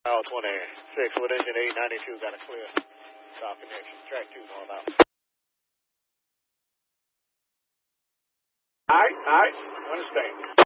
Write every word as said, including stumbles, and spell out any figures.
Mile twenty-six with engine eight ninety-two, got a clear stop connection. Track two, north out. All right, all right, understand.